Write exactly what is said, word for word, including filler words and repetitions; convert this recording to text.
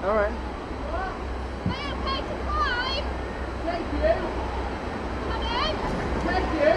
All right. Are you okay to climb? Thank you. Come in. Thank you.